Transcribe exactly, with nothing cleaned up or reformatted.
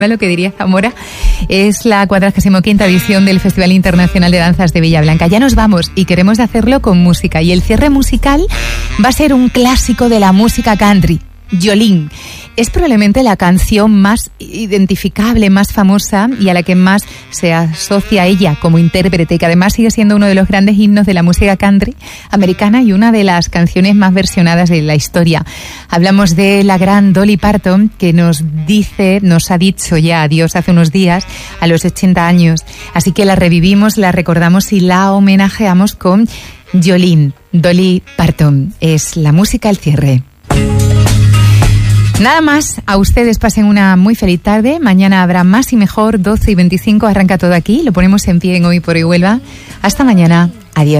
Lo que diría Zamora es la cuadragésima quinta edición del Festival Internacional de Danzas de Villablanca. Ya nos vamos y queremos hacerlo con música. Y el cierre musical va a ser un clásico de la música country, Jolene. Es probablemente la canción más identificable, más famosa y a la que más se asocia a ella como intérprete, y que además sigue siendo uno de los grandes himnos de la música country americana y una de las canciones más versionadas de la historia. Hablamos de la gran Dolly Parton, que nos dice, nos ha dicho ya adiós hace unos días a los ochenta años. Así que la revivimos, la recordamos y la homenajeamos con Jolene. Dolly Parton es la música al cierre. Nada más, a ustedes pasen una muy feliz tarde. Mañana habrá más y mejor, doce y veinticinco, arranca todo aquí. Lo ponemos en pie en Hoy por Hoy Huelva. Hasta mañana.